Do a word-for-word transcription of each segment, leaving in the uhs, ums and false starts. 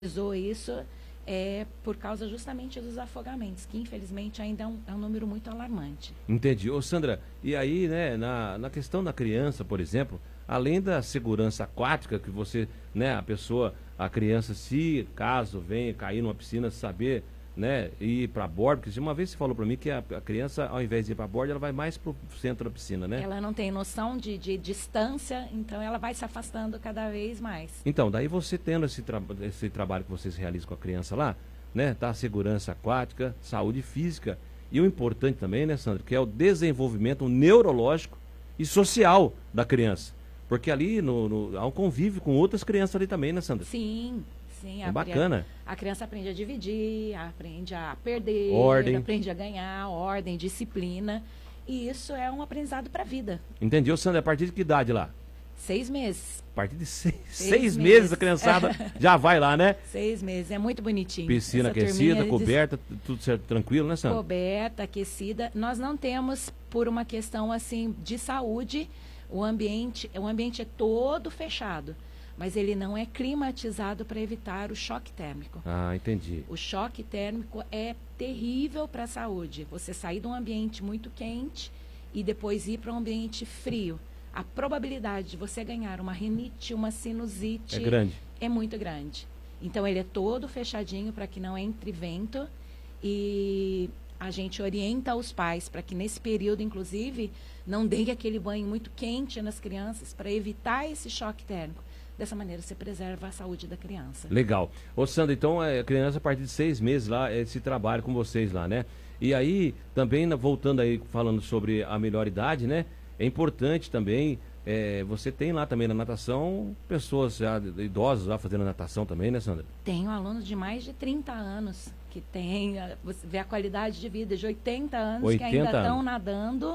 Isso é por causa justamente dos afogamentos, que infelizmente ainda é um, é um número muito alarmante. Entendi. Ô Sandra, e aí, né, na, na questão da criança, por exemplo, além da segurança aquática, que você, né, a pessoa, a criança, se caso venha cair numa piscina, saber, né, ir para bordo, porque uma vez você falou para mim que a, a criança, ao invés de ir para bordo, ela vai mais para o centro da piscina, né? Ela não tem noção de, de distância, então ela vai se afastando cada vez mais. Então, daí você tendo esse, tra esse trabalho que vocês realizam com a criança lá, né, tá, segurança aquática, saúde física, e o importante também, né, Sandra, que é o desenvolvimento neurológico e social da criança. Porque ali no, no, há um convívio com outras crianças ali também, né, Sandra? Sim, sim. É a bacana. A criança aprende a dividir, aprende a perder, ordem. aprende a ganhar, ordem, disciplina. E isso é um aprendizado para a vida. Entendi. Ô, Sandra, a partir de que idade lá? Seis meses. A partir de seis, seis, seis meses. meses a criançada já vai lá, né? Seis meses, é muito bonitinho. Piscina Essa aquecida, turminha, coberta, tudo certo, tranquilo, né, Sandra? Coberta, aquecida. Nós não temos, por uma questão assim de saúde, o ambiente, o ambiente é todo fechado, mas ele não é climatizado para evitar o choque térmico. Ah, entendi. O choque térmico é terrível para a saúde. Você sair de um ambiente muito quente e depois ir para um ambiente frio. A probabilidade de você ganhar uma rinite, uma sinusite... É grande. É muito grande. Então, ele é todo fechadinho para que não entre vento e a gente orienta os pais para que nesse período, inclusive, não deem aquele banho muito quente nas crianças para evitar esse choque térmico. Dessa maneira, você preserva a saúde da criança. Legal. Ô, Sandra, então, a criança a partir de seis meses lá, esse trabalho com vocês lá, né? E aí, também, voltando aí, falando sobre a melhor idade, né? É importante também, é, você tem lá também na natação, pessoas já idosas lá fazendo natação também, né, Sandra? Tenho alunos de mais de trinta anos, que tem, você vê a qualidade de vida, de oitenta anos, oitenta que ainda estão anos. nadando,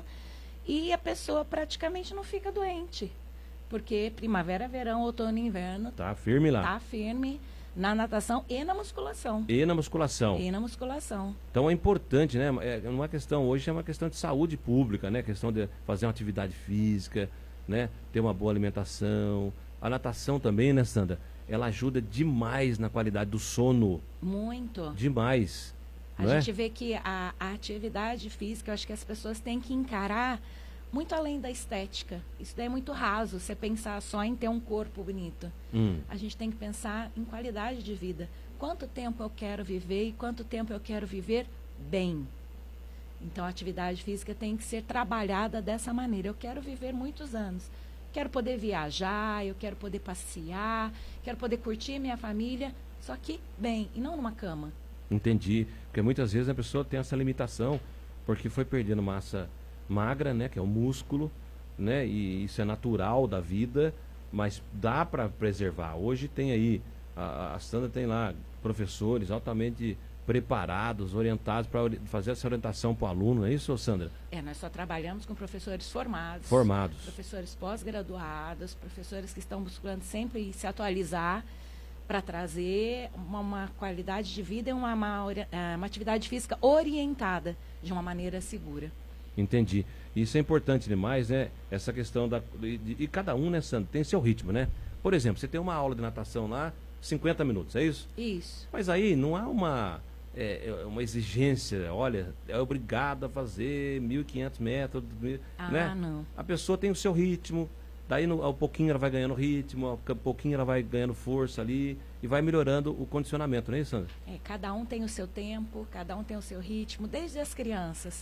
e a pessoa praticamente não fica doente. Porque primavera, verão, outono e inverno... Tá firme lá. Tá firme na natação e na musculação. E na musculação. E na musculação. Então é importante, né? É uma questão, hoje é uma questão de saúde pública, né? Questão de fazer uma atividade física, né? Ter uma boa alimentação. A natação também, né, Sandra? Ela ajuda demais na qualidade do sono. Muito. Demais. A não gente é? vê que a, a atividade física, eu acho que as pessoas têm que encarar muito além da estética. Isso daí é muito raso, você pensar só em ter um corpo bonito. Hum. A gente tem que pensar em qualidade de vida. Quanto tempo eu quero viver e quanto tempo eu quero viver bem. Então, a atividade física tem que ser trabalhada dessa maneira. Eu quero viver muitos anos. Quero poder viajar, eu quero poder passear, quero poder curtir minha família, só que bem, e não numa cama. Entendi. Porque muitas vezes a pessoa tem essa limitação, porque foi perdendo massa magra, né, que é o músculo, né, e isso é natural da vida, mas dá para preservar. Hoje tem aí, a, a Sandra tem lá professores altamente preparados, orientados para fazer essa orientação para o aluno, não é isso, Sandra? É, nós só trabalhamos com professores formados. Formados. Professores pós-graduados, professores que estão buscando sempre se atualizar para trazer uma, uma qualidade de vida e uma, uma, uma atividade física orientada de uma maneira segura. Entendi. Isso é importante demais, né? Essa questão da... E, e cada um, né, Sandra, tem seu ritmo, né? Por exemplo, você tem uma aula de natação lá, cinquenta minutos, é isso? Isso. Mas aí não há uma, é, uma exigência, olha, é obrigado a fazer mil e quinhentos metros, ah, né? Não. A pessoa tem o seu ritmo, daí no, ao pouquinho ela vai ganhando ritmo, ao pouquinho ela vai ganhando força ali e vai melhorando o condicionamento, não é isso, Sandra? É, cada um tem o seu tempo, cada um tem o seu ritmo, desde as crianças.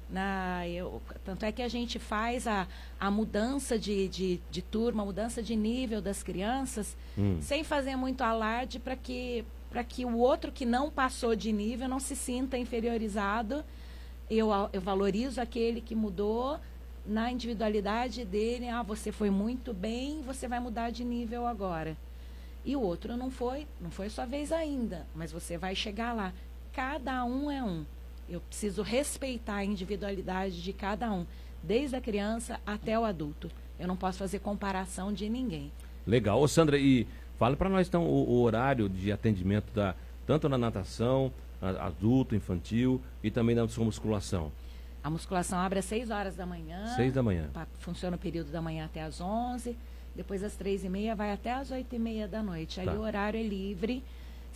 Na, eu, tanto é que a gente faz a, a mudança de, de, de turma, a mudança de nível das crianças, hum. sem fazer muito alarde para que, para que o outro que não passou de nível não se sinta inferiorizado. Eu, eu valorizo aquele que mudou na individualidade dele. Ah, você foi muito bem, você vai mudar de nível agora. E o outro não foi, não foi sua vez ainda, mas você vai chegar lá. Cada um é um. Eu preciso respeitar a individualidade de cada um, desde a criança até o adulto. Eu não posso fazer comparação de ninguém. Legal. Ô, Sandra, e fala para nós então o, o horário de atendimento da, tanto na natação, a, adulto, infantil e também na sua musculação. A musculação abre às seis horas da manhã. seis da manhã. Funciona o período da manhã até às onze. Depois às três e meia vai até às oito e meia da noite. Aí tá. O horário é livre.